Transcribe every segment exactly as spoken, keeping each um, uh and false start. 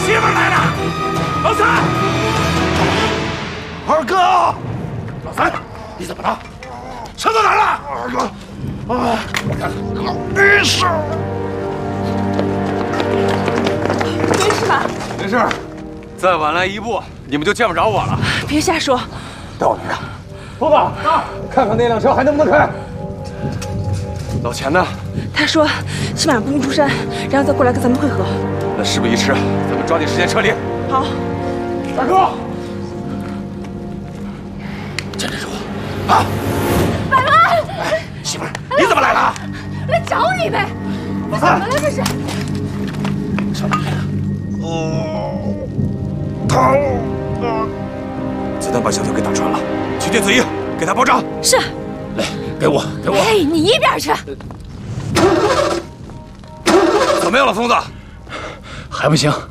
媳妇来了，老三，二哥，老三，你怎么了？伤到哪儿了？二哥，啊，没事， 没事吧？ 没事，再晚来一步，你们就见不着我了。 别瞎说。 道理啊，头子，看看那辆车还能不能开。老钱呢？ 他说起码不用出山，然后再过来跟咱们会合。 那事不宜迟，咱们抓紧时间撤离。 好， 大哥， 坚持住啊！ 百万， 媳妇儿，你怎么来了？ 来找你呗。 老三， 怎么了这是？ 小哪来了？哦，疼！ 子弹把小偷给打穿了，去电子营给他包扎。 是。 来，给我，给我。 哎，你一边去！ 怎么样了，疯子？ 还不行。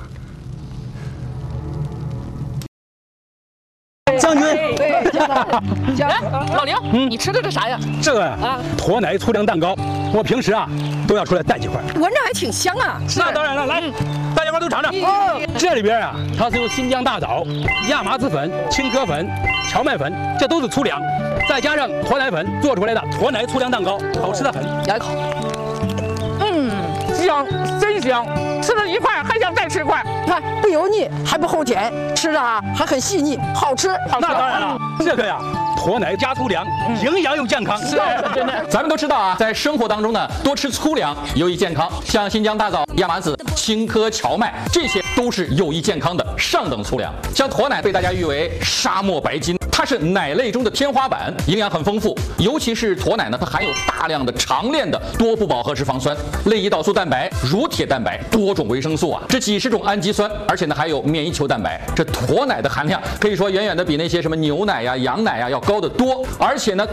将军， 哎，老刘，你吃的这啥呀？ 这个啊，驼奶粗粮蛋糕，我平时啊都要出来带几块。 闻着还挺香啊！ 那当然了，来，大家伙都尝尝。这里边啊，它是由新疆大枣、亚麻籽粉、青稞粉、荞麦粉，这都是粗粮，再加上驼奶粉做出来的驼奶粗粮蛋糕，好吃的很。 咬一口，嗯，香，真香！吃了一块还想再吃块，看不油腻，还不齁甜，吃着啊还很细腻，好吃。好吃。 那当然了，这个呀，驼奶加粗粮，营养又健康。 是，真的。 咱们都知道啊，在生活当中呢，多吃粗粮有益健康，像新疆大枣、亚麻籽、青稞、荞麦，这些都是有益健康的上等粗粮。像驼奶被大家誉为沙漠白金。它是奶类中的天花板，营养很丰富，尤其是驼奶呢，它含有大量的长链的多不饱和脂肪酸、类胰岛素蛋白、乳铁蛋白、多种维生素啊，这几十种氨基酸，而且呢还有免疫球蛋白。这驼奶的含量可以说远远的比那些什么牛奶呀、羊奶呀要高得多，而且呢